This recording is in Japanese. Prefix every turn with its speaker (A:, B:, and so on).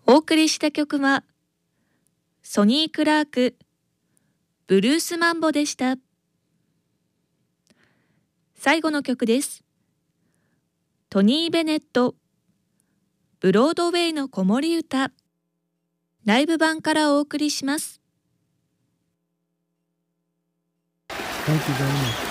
A: お送りした曲はソニー・クラークブルースマンボでした。最後の曲です。トニー・ベネットブロードウェイの子守歌、ライブ版からお送りします。
B: Thank you very much.